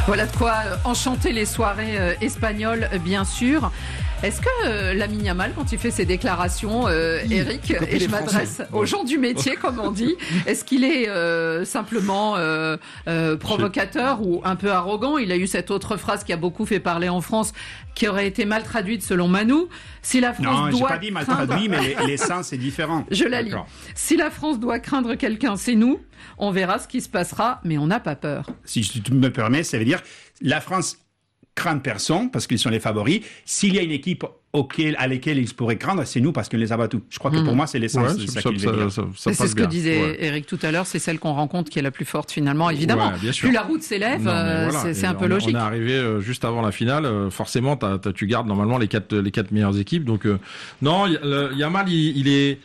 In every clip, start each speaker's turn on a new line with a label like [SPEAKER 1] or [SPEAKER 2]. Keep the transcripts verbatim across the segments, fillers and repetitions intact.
[SPEAKER 1] Voilà de quoi enchanter les soirées euh, espagnoles, bien sûr. Est-ce que euh, Lamine Yamal, quand il fait ses déclarations, euh, oui, Eric, et je m'adresse aux gens du métier, comme on dit, est-ce qu'il est euh, simplement euh, euh, provocateur ou un peu arrogant? Il a eu cette autre phrase qui a beaucoup fait parler en France, qui aurait été mal traduite selon Manou. Si la France
[SPEAKER 2] non,
[SPEAKER 1] doit
[SPEAKER 2] j'ai pas dit mal
[SPEAKER 1] craindre...
[SPEAKER 2] traduit, mais l'essence est différent.
[SPEAKER 1] Je la lis. Si la France doit craindre quelqu'un, c'est nous. On verra ce qui se passera, mais on n'a pas peur.
[SPEAKER 2] Si tu me permets, ça veut dire la France craint personne parce qu'ils sont les favoris. S'il y a une équipe auquel, à laquelle ils pourraient craindre, c'est nous parce qu'on les abat tous. Je crois que mmh. pour moi, c'est l'essence
[SPEAKER 3] ouais,
[SPEAKER 2] de ça,
[SPEAKER 3] ça
[SPEAKER 2] qu'il
[SPEAKER 3] ça,
[SPEAKER 2] veut dire.
[SPEAKER 3] Ça, ça, ça
[SPEAKER 1] c'est ce que
[SPEAKER 3] bien.
[SPEAKER 1] disait
[SPEAKER 3] ouais.
[SPEAKER 1] Eric tout à l'heure, c'est celle qu'on rencontre qui est la plus forte finalement, évidemment.
[SPEAKER 3] Ouais,
[SPEAKER 1] plus la route s'élève,
[SPEAKER 3] non,
[SPEAKER 1] euh,
[SPEAKER 3] voilà.
[SPEAKER 1] c'est, c'est un peu
[SPEAKER 3] on,
[SPEAKER 1] logique.
[SPEAKER 3] On est arrivé euh, juste avant la finale, euh, forcément, t'as, t'as, tu gardes normalement les quatre, les quatre meilleures équipes. Donc euh, non, Yamal, il, il est...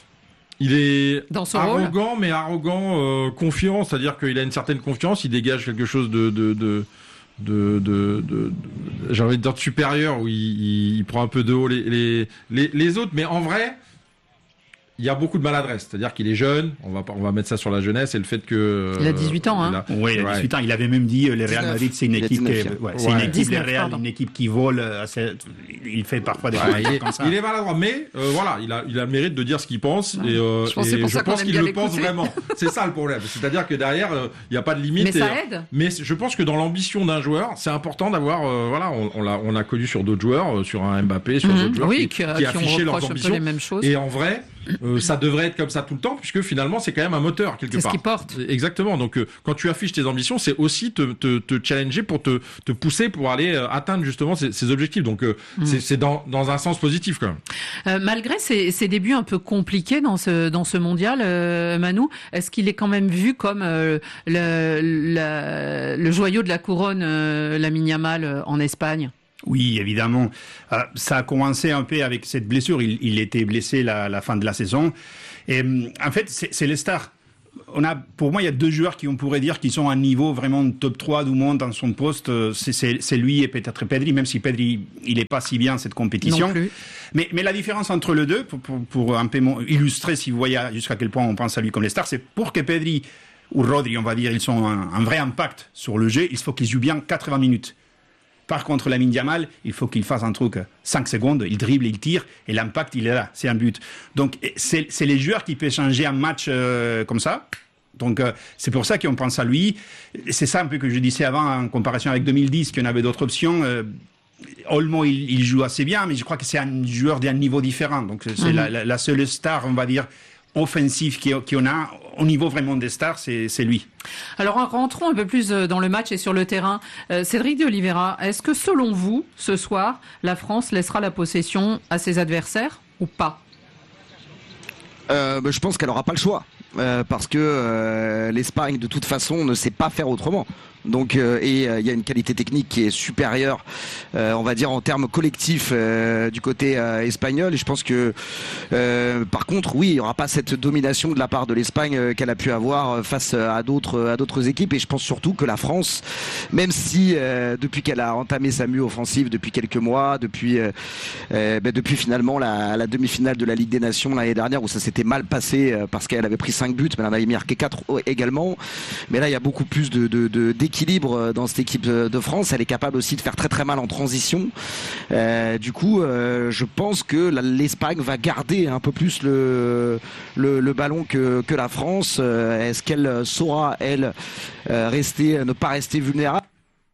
[SPEAKER 3] Il est
[SPEAKER 1] Dans son
[SPEAKER 3] arrogant,
[SPEAKER 1] rôle.
[SPEAKER 3] mais arrogant, euh, confiant. C'est-à-dire qu'il a une certaine confiance. Il dégage quelque chose de, de, de, de, de, de, de j'ai envie de dire de supérieur, où il, il, il prend un peu de haut les, les, les, les autres. Mais en vrai, il y a beaucoup de maladresse. C'est-à-dire qu'il est jeune. On va, on va mettre ça sur la jeunesse et le fait que.
[SPEAKER 1] Il a dix-huit ans, hein.
[SPEAKER 2] A, oui, il a dix-huit ouais. ans. Il avait même dit, le Real Madrid, c'est une équipe, qui, ouais, c'est une équipe, dix-neuf, le Real, une équipe qui vole. Assez, il fait parfois des
[SPEAKER 3] ouais, il, est, comme ça. Il est maladroit, mais euh, voilà, il a, il a le mérite de dire ce qu'il pense. Ouais. Et, euh,
[SPEAKER 1] je pense,
[SPEAKER 3] et je pense qu'il le
[SPEAKER 1] l'écouter.
[SPEAKER 3] pense vraiment. C'est ça le problème. C'est-à-dire que derrière, il euh, n'y a pas de limite.
[SPEAKER 1] Mais ça
[SPEAKER 3] et,
[SPEAKER 1] aide.
[SPEAKER 3] Mais je pense que dans l'ambition d'un joueur, c'est important d'avoir, euh, voilà, on, on l'a, on a connu sur d'autres joueurs, euh, sur un Mbappé, sur mmh. d'autres joueurs
[SPEAKER 1] oui,
[SPEAKER 3] qui,
[SPEAKER 1] qui,
[SPEAKER 3] qui,
[SPEAKER 1] qui
[SPEAKER 3] affichaient leurs ambitions.
[SPEAKER 1] Les mêmes choses.
[SPEAKER 3] Et en vrai. Euh, ça devrait être comme ça tout le temps, puisque finalement c'est quand même un moteur quelque
[SPEAKER 1] c'est
[SPEAKER 3] part.
[SPEAKER 1] C'est ce qui porte.
[SPEAKER 3] Exactement. Donc euh, quand tu affiches tes ambitions, c'est aussi te, te, te challenger pour te, te pousser pour aller euh, atteindre justement ces, ces objectifs. Donc euh, mmh. c'est, c'est dans, dans un sens positif quand même.
[SPEAKER 1] Euh, malgré ces, ces débuts un peu compliqués dans ce dans ce mondial, euh, Manu, est-ce qu'il est quand même vu comme euh, le, le, le joyau de la couronne, euh, Lamine Yamal euh, en Espagne?
[SPEAKER 2] Oui, évidemment. Euh, ça a commencé un peu avec cette blessure. Il, il était blessé la, la fin de la saison. Et en fait, c'est, c'est les stars. On a, pour moi, il y a deux joueurs qui on pourrait dire qui sont à un niveau vraiment top trois du monde dans son poste. C'est, c'est, c'est lui et peut-être Pedri, même si Pedri, il est pas si bien cette compétition.
[SPEAKER 1] Non plus.
[SPEAKER 2] Mais, mais la différence entre les deux, pour, pour, pour un peu illustrer, si vous voyez jusqu'à quel point on pense à lui comme les stars, c'est pour que Pedri ou Rodri, on va dire, ils ont un, un vrai impact sur le jeu, il faut qu'ils jouent bien quatre-vingts minutes. Par contre, Lamine Yamal, il faut qu'il fasse un truc cinq secondes, il dribble, il tire, et l'impact, il est là, c'est un but. Donc, c'est, c'est les joueurs qui peuvent changer un match euh, comme ça. Donc, euh, c'est pour ça qu'on pense à lui. C'est ça un peu que je disais avant, en comparaison avec deux mille dix, qu'on avait d'autres options. Euh, Olmo, il, il joue assez bien, mais je crois que c'est un joueur d'un niveau différent. Donc, c'est mmh. la, la, la seule star, on va dire, offensif qu'on a au niveau vraiment des stars, c'est, c'est lui.
[SPEAKER 1] Alors rentrons un peu plus dans le match et sur le terrain. Euh, Cédric de Oliveira, est-ce que selon vous, ce soir, la France laissera la possession à ses adversaires ou pas?
[SPEAKER 4] euh, bah, Je pense qu'elle n'aura pas le choix. Euh, parce que euh, l'Espagne de toute façon ne sait pas faire autrement. Donc euh, et il euh, y a une qualité technique qui est supérieure, euh, on va dire en termes collectifs euh, du côté euh, espagnol. Et je pense que euh, par contre, oui, il y aura pas cette domination de la part de l'Espagne euh, qu'elle a pu avoir face à d'autres à d'autres équipes. Et je pense surtout que la France, même si euh, depuis qu'elle a entamé sa mue offensive depuis quelques mois, depuis euh, euh, ben, depuis finalement la, la demi-finale de la Ligue des Nations l'année dernière où ça s'était mal passé euh, parce qu'elle avait pris cinq buts, mais elle en avait marqué quatre également. Mais là, il y a beaucoup plus de, de, de équilibre dans cette équipe de France. Elle est capable aussi de faire très très mal en transition. Euh, du coup, euh, je pense que la, l'Espagne va garder un peu plus le, le, le ballon que, que la France. Euh, est-ce qu'elle saura, elle, euh, rester, ne pas rester vulnérable?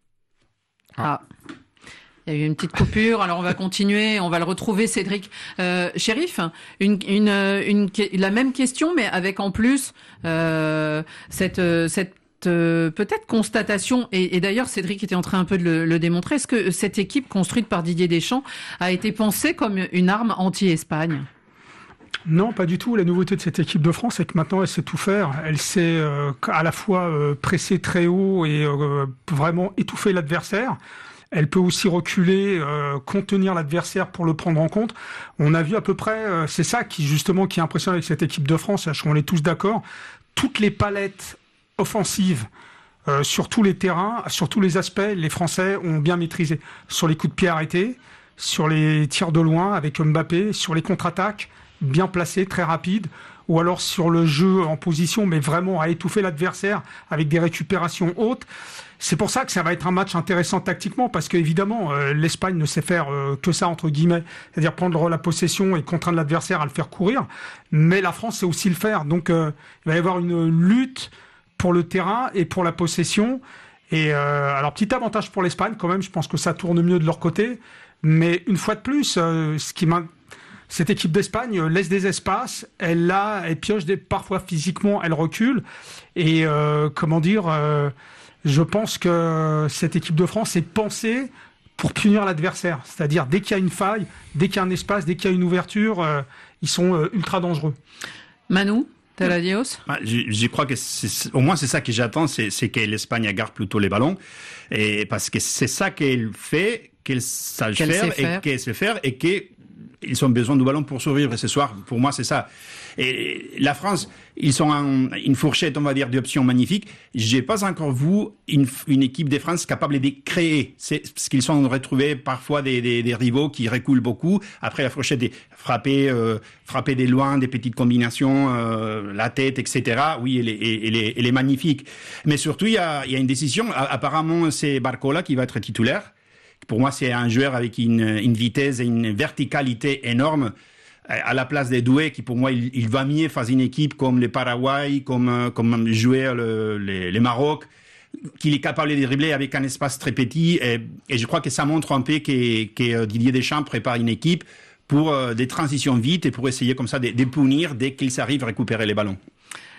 [SPEAKER 1] Ah. Il y a eu une petite coupure, alors on va continuer, on va le retrouver, Cédric. Euh, Chérif, une, une, une, la même question, mais avec en plus euh, cette, cette Euh, peut-être constatation, et, et d'ailleurs Cédric était en train un peu de le, le démontrer, est-ce que cette équipe construite par Didier Deschamps a été pensée comme une arme anti-Espagne?
[SPEAKER 5] Non, pas du tout. La nouveauté de cette équipe de France, c'est que maintenant elle sait tout faire. Elle sait euh, à la fois euh, presser très haut et euh, vraiment étouffer l'adversaire. Elle peut aussi reculer, euh, contenir l'adversaire pour le prendre en compte. On a vu à peu près, euh, c'est ça qui justement qui est impressionnant avec cette équipe de France, je crois qu'on est tous d'accord, toutes les palettes offensive euh, sur tous les terrains, sur tous les aspects, les Français ont bien maîtrisé. Sur les coups de pied arrêtés, sur les tirs de loin avec Mbappé, sur les contre-attaques, bien placés, très rapides, ou alors sur le jeu en position, mais vraiment à étouffer l'adversaire avec des récupérations hautes. C'est pour ça que ça va être un match intéressant tactiquement, parce qu'évidemment, euh, l'Espagne ne sait faire euh, que ça, entre guillemets, c'est-à-dire prendre la possession et contraindre l'adversaire à le faire courir, mais la France sait aussi le faire. Donc euh, il va y avoir une lutte pour le terrain et pour la possession. Et euh, alors, petit avantage pour l'Espagne quand même, je pense que ça tourne mieux de leur côté, mais une fois de plus, euh, ce qui m'a... cette équipe d'Espagne laisse des espaces, elle là, elle pioche des... parfois physiquement, elle recule, et euh, comment dire... Euh, je pense que cette équipe de France est pensée pour punir l'adversaire. C'est-à-dire, dès qu'il y a une faille, dès qu'il y a un espace, dès qu'il y a une ouverture, euh, ils sont euh, ultra dangereux.
[SPEAKER 1] Manu, t'as la Dios ?
[SPEAKER 2] Bah, je, je crois que c'est, au moins c'est ça que j'attends, c'est, c'est que l'Espagne garde plutôt les ballons. Et parce que c'est ça qu'elle fait, qu'elle sache
[SPEAKER 1] qu'elle
[SPEAKER 2] faire,
[SPEAKER 1] faire
[SPEAKER 2] et qu'elle sait faire, et qu'ils ont besoin du ballon pour survivre. Et ce soir, pour moi, c'est ça. Et la France, ils ont un, une fourchette, on va dire, d'options magnifiques. J'ai pas encore vu une, une équipe de France capable de créer. C'est parce qu'ils sont retrouvés parfois des, des, des rivaux qui reculent beaucoup. Après la fourchette, des frapper, euh, frapper des loin, des petites combinations, euh, la tête, et cetera. Oui, elle est, elle est, elle est magnifique. Mais surtout, il y a, il y a une décision. Apparemment, c'est Barcola qui va être titulaire. Pour moi, c'est un joueur avec une, une vitesse et une verticalité énorme. À la place des Doué, qui pour moi, il, il va mieux faire une équipe comme le Paraguay, comme, comme jouer le, les, les Maroc, qu'il est capable de dribbler avec un espace très petit. Et, et je crois que ça montre un peu que, que Didier Deschamps prépare une équipe pour euh, des transitions vite et pour essayer comme ça de, de punir dès qu'ils arrivent à récupérer les ballons.
[SPEAKER 1] Eric ?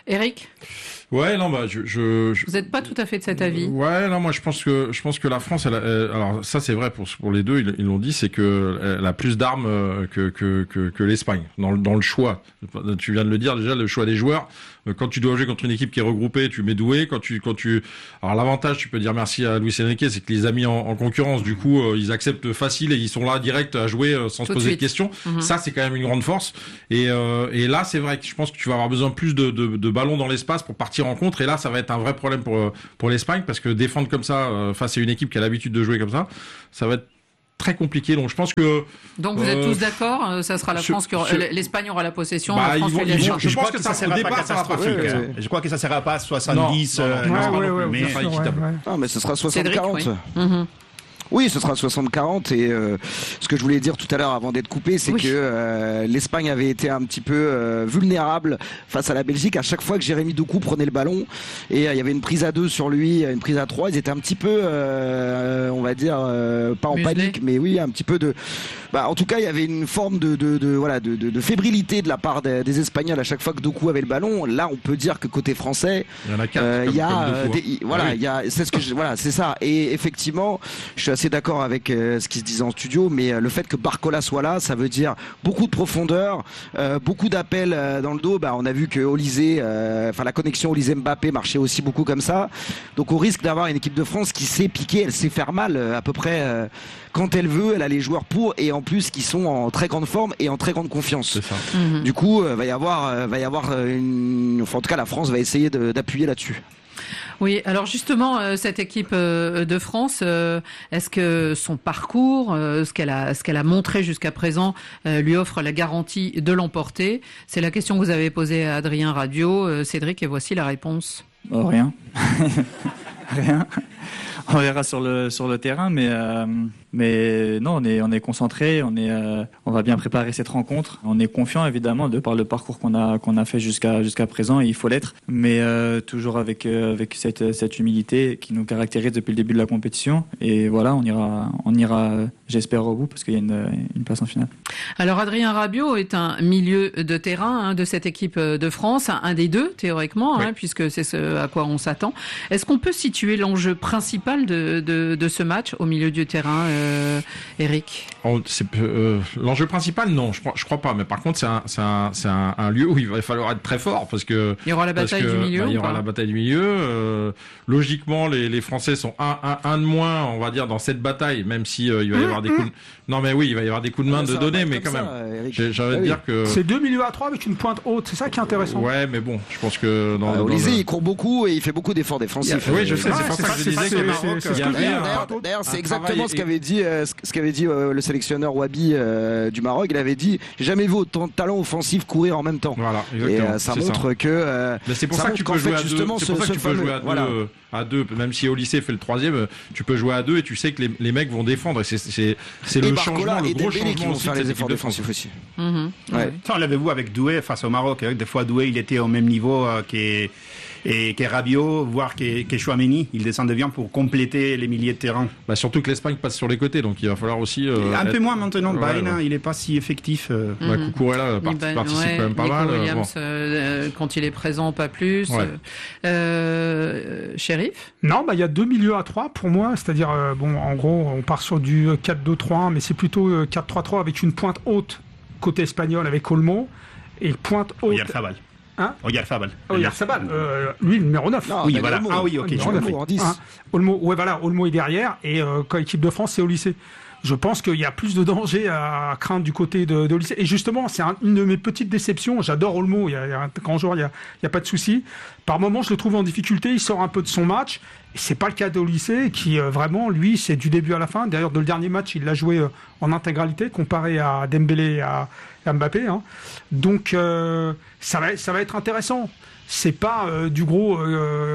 [SPEAKER 3] Ouais, non, bah, je, je, je...
[SPEAKER 1] Vous n'êtes pas tout à fait de cet avis.
[SPEAKER 3] Ouais, non, moi, je pense que, je pense que la France, elle, elle, alors, ça, c'est vrai pour, pour les deux, ils, ils l'ont dit, c'est que elle a plus d'armes que, que, que, que l'Espagne, dans le, dans le choix. Tu viens de le dire, déjà, le choix des joueurs. Quand tu dois jouer contre une équipe qui est regroupée, tu mets Doué. Quand tu, quand tu, alors, l'avantage, tu peux dire merci à Luis Enrique, c'est que les a mis en, en concurrence. Du coup, euh, ils acceptent facile et ils sont là direct à jouer euh, sans tout se poser de, de questions. Mm-hmm. Ça, c'est quand même une grande force. Et, euh, et là, c'est vrai que je pense que tu vas avoir besoin plus de, de, de ballons dans l'espace pour partir en contre. Et là, ça va être un vrai problème pour, pour l'Espagne, parce que défendre comme ça, euh, face à une équipe qui a l'habitude de jouer comme ça, ça va être très compliqué. Donc je pense que
[SPEAKER 1] donc vous euh, êtes tous d'accord, ça sera la sur, France qui aura, sur, l'Espagne aura la possession,
[SPEAKER 2] bah,
[SPEAKER 1] la France
[SPEAKER 2] vont,
[SPEAKER 1] les
[SPEAKER 2] je,
[SPEAKER 1] je,
[SPEAKER 2] je pense que, que ça, ça sera pas catastrophique. Ouais, ouais, ouais. Je crois que ça sera pas soixante-dix,
[SPEAKER 5] non, non,
[SPEAKER 2] euh,
[SPEAKER 5] non,
[SPEAKER 2] non,
[SPEAKER 5] ouais, ouais,
[SPEAKER 2] mais
[SPEAKER 5] ouais,
[SPEAKER 2] pas équitable.
[SPEAKER 5] Ouais, ouais.
[SPEAKER 4] Ah, mais ce sera soixante quarante.
[SPEAKER 1] Oui. Mm-hmm.
[SPEAKER 4] Oui, ce sera soixante quarante et euh, ce que je voulais dire tout à l'heure avant d'être coupé, c'est oui. que euh, l'Espagne avait été un petit peu euh, vulnérable face à la Belgique. À chaque fois que Jérémy Doku prenait le ballon et il euh, y avait une prise à deux sur lui, une prise à trois, ils étaient un petit peu, euh, on va dire, euh, pas en Muselé. panique, mais oui, un petit peu de... Bah, en tout cas, il y avait une forme de, de, de, voilà, de, de, de fébrilité de la part des, des Espagnols à chaque fois que Doku avait le ballon. Là, on peut dire que côté français,
[SPEAKER 3] il y en a quatre.
[SPEAKER 4] Euh,
[SPEAKER 3] comme,
[SPEAKER 4] il y a,
[SPEAKER 3] comme Doku,
[SPEAKER 4] des,
[SPEAKER 3] hein.
[SPEAKER 4] voilà,
[SPEAKER 3] ah oui.
[SPEAKER 4] il y a, c'est ce que, je, voilà, c'est ça. Et effectivement, je suis assez d'accord avec euh, ce qui se disait en studio, mais euh, le fait que Barcola soit là, ça veut dire beaucoup de profondeur, euh, beaucoup d'appels euh, dans le dos. Bah, on a vu que Olysée, enfin euh, la connexion Olysée-Mbappé marchait aussi beaucoup comme ça. Donc, au risque d'avoir une équipe de France qui sait piquer, elle sait faire mal euh, à peu près. Euh, quand elle veut, elle a les joueurs pour, et en plus qui sont en très grande forme et en très grande confiance.
[SPEAKER 3] C'est ça.
[SPEAKER 4] Mm-hmm. Du coup, euh, va y avoir, euh, va y avoir une... enfin, en tout cas, la France va essayer de, d'appuyer là-dessus.
[SPEAKER 1] Oui, alors justement, euh, cette équipe euh, de France, euh, est-ce que son parcours, euh, ce qu'elle a, ce qu'elle a montré jusqu'à présent, euh, lui offre la garantie de l'emporter ? C'est la question que vous avez posée à Adrien Rabiot, euh, Cédric, et voici la réponse.
[SPEAKER 6] Oh, rien. Rien. On verra sur le sur le terrain, mais euh, mais non, on est on est concentré, on est euh, on va bien préparer cette rencontre. On est confiant évidemment de par le parcours qu'on a qu'on a fait jusqu'à jusqu'à présent, et il faut l'être, mais euh, toujours avec euh, avec cette cette humilité qui nous caractérise depuis le début de la compétition. Et voilà, on ira on ira, j'espère, au bout, parce qu'il y a une une place en finale.
[SPEAKER 1] Alors Adrien Rabiot est un milieu de terrain hein, de cette équipe de France, un des deux théoriquement, oui. hein, puisque c'est ce à quoi on s'attend. Est-ce qu'on peut situer l'enjeu principal de, de, de ce match au milieu du terrain, euh, Eric ?
[SPEAKER 3] Oh, c'est, euh, l'enjeu principal, non, je crois, je crois pas. Mais par contre, c'est un, c'est un, c'est un, un lieu où il va falloir être très fort, parce que
[SPEAKER 1] il y aura la bataille
[SPEAKER 3] que,
[SPEAKER 1] du milieu.
[SPEAKER 3] Bah, il y aura la bataille du milieu. Euh, logiquement, les, les Français sont un, un, un de moins, on va dire, dans cette bataille, même si euh, il va y avoir des coups. De... Non, mais oui, il va y avoir des coups de main de donner, mais quand même. J'ai, j'avais ah, oui. dire que
[SPEAKER 5] c'est deux milieux à trois avec une pointe haute. C'est ça qui est intéressant.
[SPEAKER 3] Ouais, mais bon, je pense que dans.
[SPEAKER 4] Euh, Olysée,
[SPEAKER 3] le...
[SPEAKER 4] il court beaucoup et il fait beaucoup d'efforts défensifs.
[SPEAKER 3] Oui, je sais. C'est pour ça que je disais que
[SPEAKER 5] c'est, c'est, c'est, c'est,
[SPEAKER 3] d'ailleurs,
[SPEAKER 4] d'ailleurs, c'est exactement ce qu'avait dit dit, euh, ce qu'avait dit euh, le sélectionneur Wabi euh, du Maroc. Il avait dit, j'ai jamais vu autant de talents offensifs courir en même temps.
[SPEAKER 3] Voilà,
[SPEAKER 4] exactement. Et euh, ça montre ça. que. Euh,
[SPEAKER 3] c'est pour ça, ça que tu peux jouer à deux. C'est pour ça que tu peux jouer à deux. Voilà. Euh, à deux, même si Olysée fait le troisième, tu peux jouer à deux et tu sais que les, les mecs vont défendre. Et c'est, c'est, c'est le
[SPEAKER 4] Barcola
[SPEAKER 3] changement, le gros changement
[SPEAKER 4] qui vont faire les efforts défensifs aussi.
[SPEAKER 1] Mmh.
[SPEAKER 2] Ouais. Ça, on l'avait vu avec Doué face au Maroc. Des fois, Doué, il était au même niveau euh, qu'est, et, qu'est Rabiot, voire qu'est, qu'est Chouameni. Il descend bien pour compléter les milieux de terrain.
[SPEAKER 3] Bah, surtout que l'Espagne passe sur les côtés, donc il va falloir aussi. Euh,
[SPEAKER 2] un
[SPEAKER 3] être...
[SPEAKER 2] peu moins maintenant.
[SPEAKER 3] Ouais,
[SPEAKER 2] Baena,
[SPEAKER 3] ouais.
[SPEAKER 2] il n'est pas si effectif. Euh...
[SPEAKER 3] Mmh. Bah, Cucurella part-
[SPEAKER 1] ben,
[SPEAKER 3] participe
[SPEAKER 1] ouais,
[SPEAKER 3] quand même pas
[SPEAKER 1] Nico
[SPEAKER 3] mal.
[SPEAKER 1] Williams,
[SPEAKER 3] bon.
[SPEAKER 1] euh, quand il est présent, pas plus.
[SPEAKER 3] Ouais.
[SPEAKER 1] Euh, Shérif ?
[SPEAKER 5] Non, bah il y a deux milieux à trois pour moi, c'est-à-dire euh, bon, en gros, on part sur du quatre deux trois un, mais c'est plutôt euh, quatre trois trois avec une pointe haute côté espagnol avec Olmo et pointe haute.
[SPEAKER 2] Oyarzabal.
[SPEAKER 5] Hein
[SPEAKER 2] Oyarzabal.
[SPEAKER 5] Oyarzabal, euh, lui le numéro neuf.
[SPEAKER 4] Non,
[SPEAKER 2] oui,
[SPEAKER 4] ben,
[SPEAKER 2] voilà.
[SPEAKER 4] Olmo.
[SPEAKER 2] Ah oui, ok.
[SPEAKER 5] Olmo,
[SPEAKER 2] Je
[SPEAKER 4] en dix.
[SPEAKER 5] Hein, Olmo, ouais, voilà, Olmo est derrière et euh, quand équipe de France, c'est au lycée. Je pense qu'il y a plus de danger à craindre du côté de, de lycée. Et justement, c'est un, une de mes petites déceptions. J'adore Olmo. Il y a, il y a un grand joueur, il y a, il y a pas de souci. Par moments, je le trouve en difficulté. Il sort un peu de son match. Et c'est pas le cas de lycée qui euh, vraiment, lui, c'est du début à la fin. D'ailleurs, de le dernier match, il l'a joué euh, en intégralité comparé à Dembélé et à, à Mbappé. Hein. Donc, euh, ça va, ça va être intéressant. C'est pas euh, du gros euh,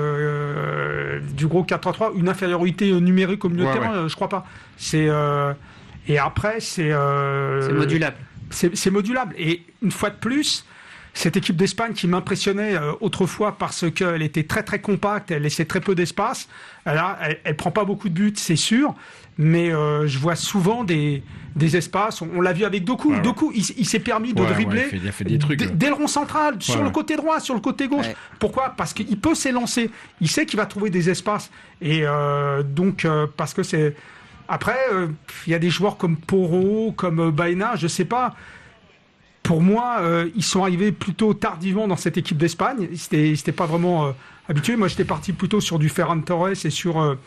[SPEAKER 5] euh, du gros quatre trois trois, une infériorité numérique au milieu
[SPEAKER 3] ouais,
[SPEAKER 5] de terrain,
[SPEAKER 3] ouais.
[SPEAKER 5] euh, je crois pas. C'est euh, et après c'est euh,
[SPEAKER 1] C'est modulable.
[SPEAKER 5] C'est, c'est modulable et une fois de plus, cette équipe d'Espagne qui m'impressionnait euh, autrefois parce qu'elle était très très compacte, elle laissait très peu d'espace. Là, elle, elle prend pas beaucoup de buts, c'est sûr, mais euh, je vois souvent des des espaces. On, on l'a vu avec Doku.
[SPEAKER 3] Ouais, ouais.
[SPEAKER 5] Doku, il, il s'est permis de
[SPEAKER 3] Ouais,
[SPEAKER 5] dribbler
[SPEAKER 3] ouais, il, fait, il a fait des trucs.
[SPEAKER 5] d- dès le rond central, sur
[SPEAKER 3] Ouais,
[SPEAKER 5] le
[SPEAKER 3] ouais.
[SPEAKER 5] côté droit, sur le côté gauche.
[SPEAKER 4] Ouais.
[SPEAKER 5] Pourquoi ? Parce qu'il peut s'élancer. Il sait qu'il va trouver des espaces. Et euh, donc, euh, parce que c'est... Après, euh, il y a des joueurs comme Porro, comme euh, Baena, je sais pas. Pour moi, euh, ils sont arrivés plutôt tardivement dans cette équipe d'Espagne. C'était, c'était pas vraiment euh, habitué. Moi, j'étais parti plutôt sur du Ferran Torres et sur... Euh,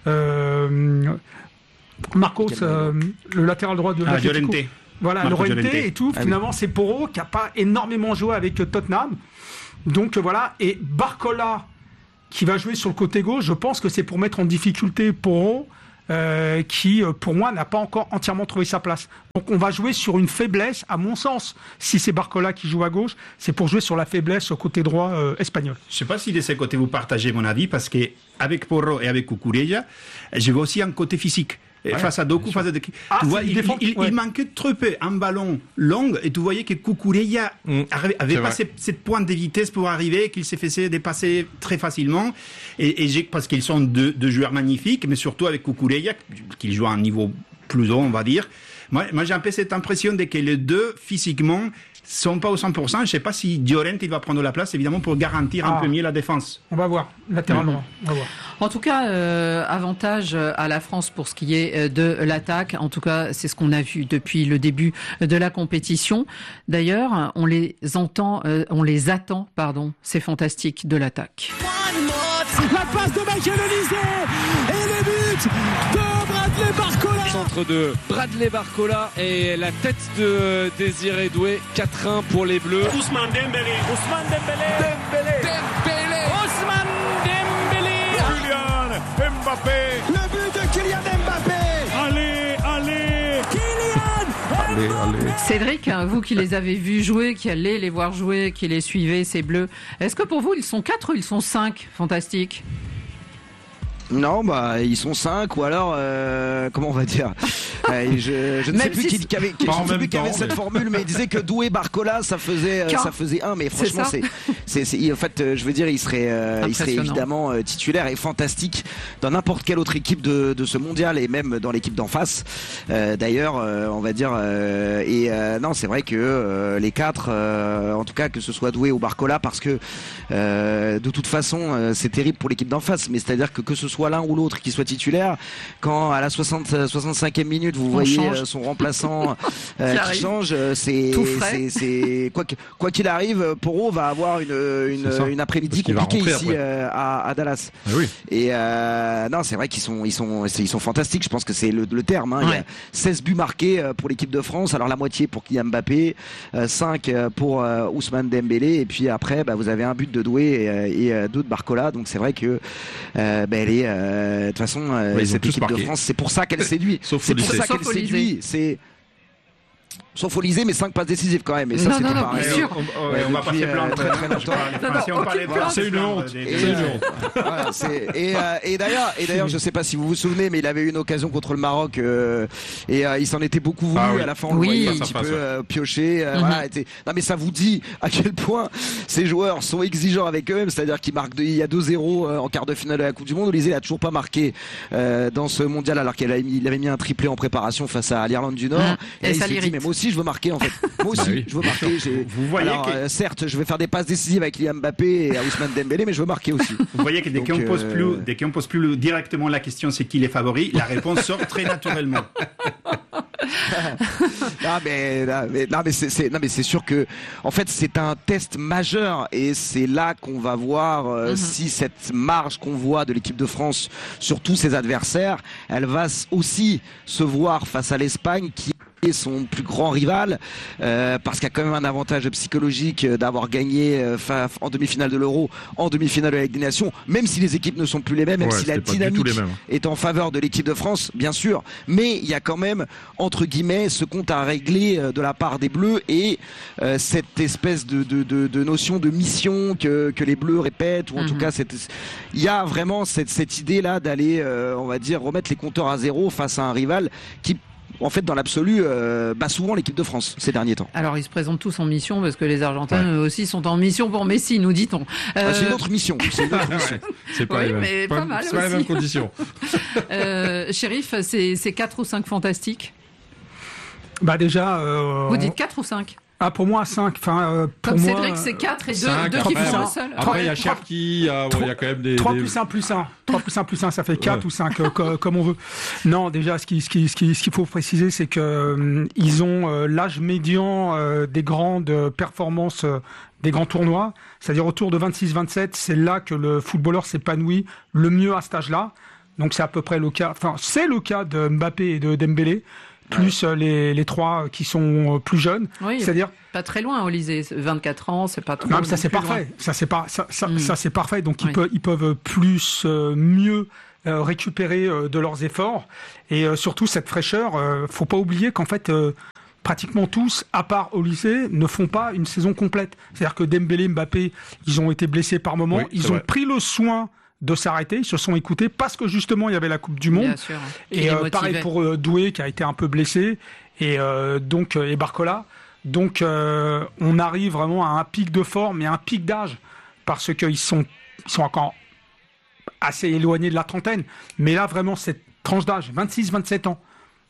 [SPEAKER 5] euh, Marcos, euh, le latéral droit de
[SPEAKER 2] Ah,
[SPEAKER 5] l'Atlético.
[SPEAKER 2] Llorente.
[SPEAKER 5] Voilà,
[SPEAKER 2] Marco
[SPEAKER 5] Llorente
[SPEAKER 2] Llorente.
[SPEAKER 5] et tout.
[SPEAKER 4] Ah,
[SPEAKER 5] Finalement, c'est Porro qui n'a pas énormément joué avec euh, Tottenham. Donc euh, voilà. Et Barcola, qui va jouer sur le côté gauche, je pense que c'est pour mettre en difficulté Porro, euh, qui, euh, pour moi, n'a pas encore entièrement trouvé sa place. Donc on va jouer sur une faiblesse, à mon sens. Si c'est Barcola qui joue à gauche, c'est pour jouer sur la faiblesse au côté droit euh, espagnol.
[SPEAKER 2] Je ne sais pas si de ce côté vous partagez mon avis, parce qu'avec Porro et avec Cucurella, je vois aussi un côté physique.
[SPEAKER 3] Ouais,
[SPEAKER 2] face à Doku, face à Doku.
[SPEAKER 5] Ah,
[SPEAKER 2] Tu vois,
[SPEAKER 5] il
[SPEAKER 2] il,
[SPEAKER 5] défend-
[SPEAKER 2] il-
[SPEAKER 5] ouais.
[SPEAKER 2] il manquait trop peu un ballon long et tu voyais que Cucurella
[SPEAKER 3] Mm,
[SPEAKER 2] avait, avait
[SPEAKER 3] c'est
[SPEAKER 2] pas
[SPEAKER 3] vrai.
[SPEAKER 2] cette, cette pointe de vitesse pour arriver, qu'il s'est fait dépasser très facilement. Et, et j'ai, parce qu'ils sont deux, deux joueurs magnifiques, mais surtout avec Cucurella, qui joue à un niveau plus haut, on va dire. Moi, moi j'ai un peu cette impression de que les deux, physiquement, sont pas au cent pour cent. Je ne sais pas si Llorente il va prendre la place, évidemment, pour garantir un
[SPEAKER 5] Ah.
[SPEAKER 2] peu mieux la défense.
[SPEAKER 5] On va voir. Latéral droit. On va voir.
[SPEAKER 1] En tout cas, euh, avantage à la France pour ce qui est de l'attaque. En tout cas, c'est ce qu'on a vu depuis le début de la compétition. D'ailleurs, on les entend, euh, on les attend, pardon. C'est fantastique de l'attaque.
[SPEAKER 7] La passe de Michael Olysée et le but de Bradley Barcola.
[SPEAKER 8] Centre de Bradley Barcola et la tête de Désiré Doué. quatre un pour les Bleus.
[SPEAKER 7] Ousmane Dembélé. Ousmane Dembélé. Dembélé. Dembélé. Ousmane Dembélé. Kylian Mbappé. Le but de Kylian Mbappé. Allez, allez. Kylian
[SPEAKER 3] Allez, allez.
[SPEAKER 1] Cédric, vous qui les avez vus jouer, qui allez les voir jouer, qui les suivez, ces Bleus, est-ce que pour vous, ils sont quatre ou ils sont cinq? Fantastique.
[SPEAKER 4] Non, bah ils sont cinq ou alors euh, comment on va dire euh, Je, je ne sais
[SPEAKER 1] Même
[SPEAKER 4] plus
[SPEAKER 1] si
[SPEAKER 4] qui,
[SPEAKER 1] c'est-
[SPEAKER 4] qui avait, qui,
[SPEAKER 3] Pas
[SPEAKER 4] je
[SPEAKER 3] en
[SPEAKER 4] ne sais
[SPEAKER 3] même
[SPEAKER 4] plus qui avait
[SPEAKER 3] temps,
[SPEAKER 4] cette
[SPEAKER 3] mais-
[SPEAKER 4] formule, mais il disait que Doué Barcola ça faisait euh,
[SPEAKER 1] Qu'un.
[SPEAKER 4] ça faisait un, mais franchement
[SPEAKER 1] ça.
[SPEAKER 4] c'est, c'est, c'est en fait euh, je veux dire il serait euh, il serait
[SPEAKER 1] Impressionnant.
[SPEAKER 4] évidemment euh, titulaire et fantastique dans n'importe quelle autre équipe de, de ce mondial et même dans l'équipe d'en face. Euh, d'ailleurs, euh, on va dire euh, et euh, non c'est vrai que euh, les quatre, euh, en tout cas que ce soit Doué ou Barcola, parce que euh, de toute façon euh, c'est terrible pour l'équipe d'en face, mais c'est-à-dire que que ce soit l'un ou l'autre qui soit titulaire, quand à la soixante, soixante-cinquième minute vous
[SPEAKER 1] On
[SPEAKER 4] voyez
[SPEAKER 1] change.
[SPEAKER 4] euh, son remplaçant euh,
[SPEAKER 1] Qui
[SPEAKER 4] qui
[SPEAKER 1] arrive.
[SPEAKER 4] change, euh, c'est
[SPEAKER 1] Tout frais.
[SPEAKER 4] c'est c'est quoi que- quoi qu'il arrive, Porro va avoir une une, une après-midi compliquée ici euh, à, à Dallas.
[SPEAKER 3] Ah oui.
[SPEAKER 4] Et euh, non, c'est vrai qu'ils sont, ils sont, ils sont fantastiques. Je pense que c'est le, le terme. Hein. Ouais. Il y a seize buts marqués pour l'équipe de France. Alors la moitié pour Kylian Mbappé, euh, cinq pour euh, Ousmane Dembélé, et puis après, bah, vous avez un but de Doué et, et euh, deux de Barcola. Donc c'est vrai que euh, bah, elle est, euh, de toute façon, euh, ouais, cette équipe de France, c'est pour ça qu'elle séduit.
[SPEAKER 3] Sauf
[SPEAKER 4] c'est pour ça qu'elle séduit. C'est Sauf Olysée, mais cinq passes décisives quand même. Et ça,
[SPEAKER 1] non,
[SPEAKER 4] c'était
[SPEAKER 1] non,
[SPEAKER 4] pas
[SPEAKER 1] bien sûr.
[SPEAKER 2] On, on, ouais, on va pas se plaindre très très longtemps.
[SPEAKER 3] C'est une honte.
[SPEAKER 4] C'est une honte. Voilà, c'est, et, euh, et d'ailleurs, et d'ailleurs, je sais pas si vous vous souvenez, mais il avait eu une occasion contre le Maroc euh, et euh, il s'en était beaucoup voulu. Ah, oui. À la fin, on
[SPEAKER 1] oui.
[SPEAKER 4] le voyait un petit peu euh, piocher. Euh, mm-hmm. Voilà, était... Non, mais ça vous dit à quel point ces joueurs sont exigeants avec eux-mêmes. C'est-à-dire qu'ils marquent, de... il y a deux zéro en quart de finale de la Coupe du Monde. Olysée n'a toujours pas marqué euh, dans ce mondial alors qu'il avait mis, il avait mis un triplé en préparation face à l'Irlande du Nord. Mm.
[SPEAKER 1] Et, et ça
[SPEAKER 4] il s'est dit, mais moi aussi, je veux marquer en fait. Moi aussi, bah oui. je veux marquer. J'ai...
[SPEAKER 2] Vous voyez
[SPEAKER 4] Alors,
[SPEAKER 2] que...
[SPEAKER 4] euh, certes, je vais faire des passes décisives avec Kylian Mbappé et Ousmane Dembélé, mais je veux marquer aussi.
[SPEAKER 2] Vous voyez que dès qu'on pose euh... plus, dès qu'on pose plus directement la question, c'est qui les favoris, la réponse sort très naturellement.
[SPEAKER 4] non mais, non, mais, non, mais c'est, c'est, non mais c'est sûr que, en fait, c'est un test majeur et c'est là qu'on va voir euh, mm-hmm. si cette marge qu'on voit de l'équipe de France sur tous ses adversaires, elle va aussi se voir face à l'Espagne qui son plus grand rival euh, parce qu'il y a quand même un avantage psychologique d'avoir gagné euh, en demi-finale de l'Euro, en demi-finale de la Ligue des Nations, même si les équipes ne sont plus les mêmes, même ouais, si la dynamique est en faveur de l'équipe de France, bien sûr, mais il y a quand même entre guillemets ce compte à régler euh, de la part des Bleus et euh, cette espèce de, de, de, de notion de mission que, que les Bleus répètent, ou en mm-hmm. tout cas cette, il y a vraiment cette, cette idée là d'aller euh, on va dire remettre les compteurs à zéro face à un rival qui en fait, dans l'absolu, euh, bat souvent l'équipe de France ces derniers temps.
[SPEAKER 1] Alors, ils se présentent tous en mission parce que les Argentins ouais. eux aussi sont en mission pour Messi, nous dit-on.
[SPEAKER 4] Euh... Ah, c'est une autre mission. C'est, une autre mission.
[SPEAKER 3] c'est pas,
[SPEAKER 1] oui,
[SPEAKER 3] les mêmes,
[SPEAKER 1] mais
[SPEAKER 3] pas,
[SPEAKER 1] pas mal
[SPEAKER 3] c'est
[SPEAKER 1] aussi.
[SPEAKER 3] pas les mêmes conditions.
[SPEAKER 1] euh, Chérif, c'est, c'est quatre ou cinq fantastiques.
[SPEAKER 5] Bah déjà. Euh,
[SPEAKER 1] Vous dites quatre ou cinq?
[SPEAKER 5] Ah, pour moi, cinq. Enfin, euh, pour
[SPEAKER 1] Comme
[SPEAKER 5] moi,
[SPEAKER 1] Cédric, c'est quatre et
[SPEAKER 3] cinq,
[SPEAKER 1] deux qui font le seul.
[SPEAKER 3] Après, il y a Cherki, il y a quand même des.
[SPEAKER 5] trois
[SPEAKER 3] des...
[SPEAKER 5] plus un plus un. trois plus un plus un, ça fait quatre ouais. ou cinq, euh, co- comme on veut. Non, déjà, ce, qui, ce, qui, ce, qui, ce qu'il faut préciser, c'est qu'ils euh, ont euh, l'âge médian euh, des grandes performances, euh, des grands tournois. C'est-à-dire autour de vingt-six vingt-sept, c'est là que le footballeur s'épanouit le mieux à cet âge-là. Donc, c'est à peu près le cas. Enfin, c'est le cas de Mbappé et de Dembélé. Plus ouais. les, les trois qui sont plus jeunes.
[SPEAKER 1] Oui, c'est-à-dire pas très loin, Olysée. vingt-quatre ans, c'est pas trop.
[SPEAKER 5] Non, mais ça c'est parfait. Loin. Ça c'est pas, ça, ça, mm. ça c'est parfait. Donc
[SPEAKER 1] oui.
[SPEAKER 5] ils peuvent, ils peuvent plus, euh, mieux euh, récupérer euh, de leurs efforts et euh, surtout cette fraîcheur. Euh, faut pas oublier qu'en fait. Euh, pratiquement tous, à part Olysée, ne font pas une saison complète. C'est-à-dire que Dembélé, Mbappé, ils ont été blessés par moment. Oui, ils ont vrai. pris le soin de s'arrêter, ils se sont écoutés parce que justement il y avait la Coupe du Monde.
[SPEAKER 1] Bien sûr.
[SPEAKER 5] Et euh, pareil pour euh, Doué qui a été un peu blessé et euh, donc et Barcola. Donc euh, on arrive vraiment à un pic de forme et un pic d'âge parce qu'ils sont ils sont encore assez éloignés de la trentaine. Mais là vraiment cette tranche d'âge, vingt-six vingt-sept ans.